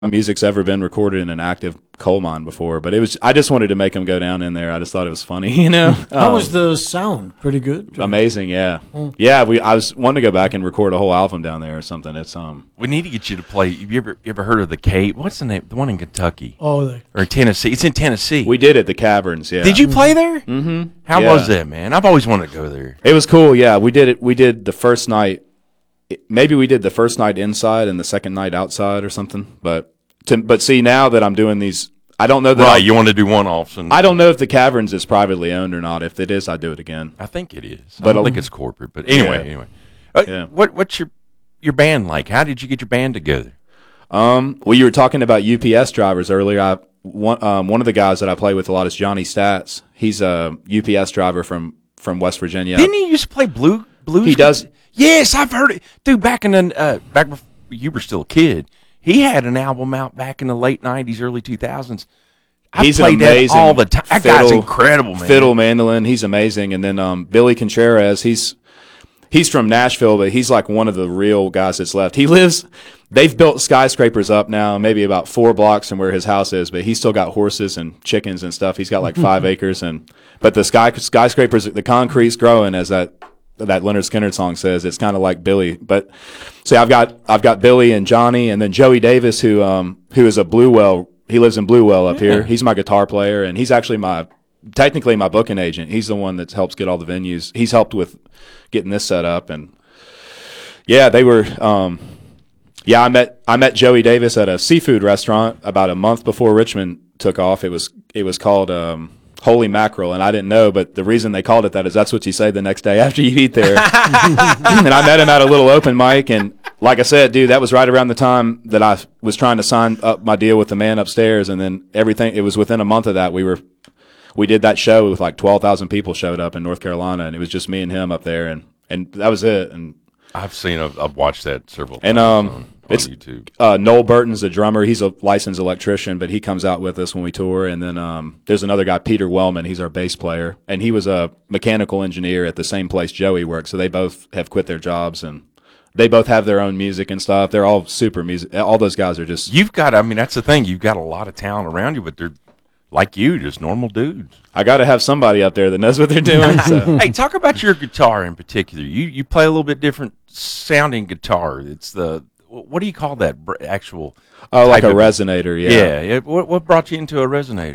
music's ever been recorded in an active coal mine before, but I just wanted to make them go down in there. I just thought it was funny, you know. How was the sound? Pretty good. Amazing, yeah. Yeah, I was wanting to go back and record a whole album down there or something. It's We need to get you to play. You ever heard of the Cave? What's the name? The one in Kentucky Oh, or Tennessee? It's in Tennessee. we did at the Caverns, yeah. Did you play there? Mm-hmm. How Yeah. was that, man? I've always wanted to go there. It was cool, yeah. We did the first night. Maybe we did the first night inside and the second night outside or something. But see, now that I'm doing these, I don't know that. Right, you want to do one-offs. I don't know if the Caverns is privately owned or not. If it is, I do it again. I think it is. But I don't think it's corporate. But anyway. Yeah. What's your band like? How did you get your band together? Well, you were talking about UPS drivers earlier. One of the guys that I play with a lot is Johnny Stats. He's a UPS driver from West Virginia. Didn't he used to play blues? He does. Yes, I've heard it, dude. Back before you were still a kid, he had an album out back in the late '90s, early 2000s. He's played amazing. that all the time. That guy's incredible, man. Fiddle, mandolin. He's amazing. And then Billy Contreras. He's from Nashville, but he's like one of the real guys that's left. They've built skyscrapers up now, maybe about 4 blocks from where his house is, but he's still got horses and chickens and stuff. He's got like 5 acres, but the skyscrapers, the concrete's growing, as that Leonard Skinner song says. It's kind of like Billy. But see, I've got Billy and Johnny, and then Joey Davis, who is a Bluewell. He lives in Bluewell up here. He's my guitar player, and he's actually technically my booking agent. He's the one that helps get all the venues. He's helped with getting this set up, and yeah, they were. I met Joey Davis at a seafood restaurant about a month before Richmond took off. It was called Holy Mackerel, and I didn't know, but the reason they called it that is that's what you say the next day after you eat there. And I met him at a little open mic, and like I said, dude, that was right around the time that I was trying to sign up my deal with the man upstairs, and then everything. It was within a month of that we did that show with like 12,000 people showed up in North Carolina, and it was just me and him up there, and that was it. And I've watched that several times. And on it's YouTube. Noel Burton's the drummer. He's a licensed electrician, but he comes out with us when we tour. And then there's another guy, Peter Wellman. He's our bass player, and he was a mechanical engineer at the same place Joey worked. So they both have quit their jobs, and they both have their own music and stuff. They're all super music. All those guys are just. That's the thing. You've got a lot of talent around you, but they're like you, just normal dudes. I got to have somebody up there that knows what they're doing. So. Hey, talk about your guitar in particular. You play a little bit different sounding guitar. It's what do you call that actual? Oh, like a resonator, yeah. Yeah. What brought you into a resonator?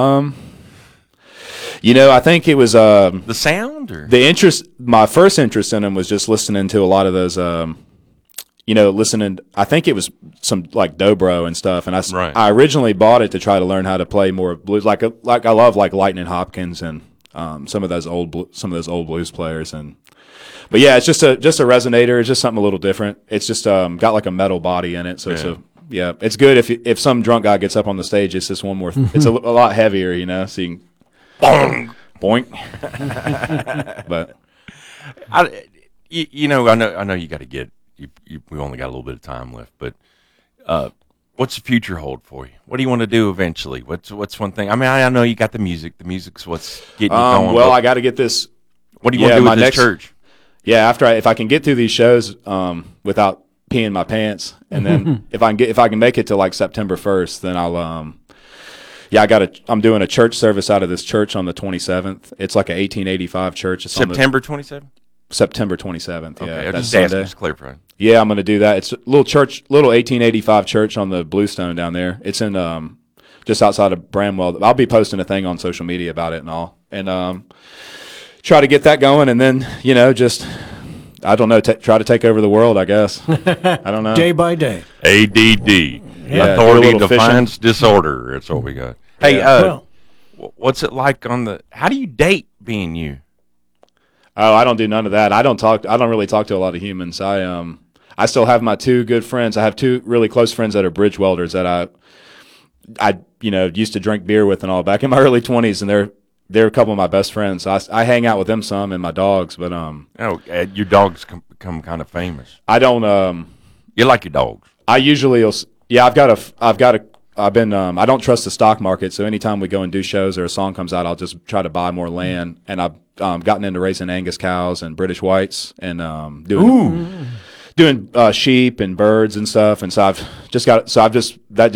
I think it was the sound or the interest. My first interest in them was just listening to a lot of those. Listening. I think it was some like dobro and stuff, and I originally bought it to try to learn how to play more blues. Like I love like Lightning Hopkins and some of those old blues players. But yeah, it's just a resonator. It's just something a little different. It's just got like a metal body in it, so it's good if some drunk guy gets up on the stage. It's just one more. It's a lot heavier, so you can boink. But I know you got to get. We only got a little bit of time left, but what's the future hold for you? What do you want to do eventually? What's one thing? I mean, I know you got the music. The music's what's getting you going. Well, I got to get this. What do you want to do with this church? Yeah, if I can get through these shows without peeing my pants, and then if I can make it to like September 1st, then I'll I'm doing a church service out of this church on the 27th. It's like an 1885 church. It's September 27th. September 27th. Okay, yeah, that's Sunday. Just clarify. Yeah, I'm going to do that. It's a little 1885 church on the Bluestone down there. It's in just outside of Bramwell. I'll be posting a thing on social media about it and all, and try to get that going, and then I don't know, try to take over the world. I guess I don't know. Day by day. ADD. Yeah, Authority defines disorder. That's what we got. Hey, what's it like how do you date being you? Oh, I don't do none of that. I don't really talk to a lot of humans. I still have my 2 good friends. I have 2 really close friends that are bridge welders that I used to drink beer with and all back in my early 20s, and they're a couple of my best friends. So I hang out with them some and my dogs, but your dogs become kind of famous. I don't you like your dogs. I usually I don't trust the stock market, so anytime we go and do shows or a song comes out, I'll just try to buy more land, and I've gotten into raising Angus cows and British whites and doing doing sheep and birds and stuff, and so I've just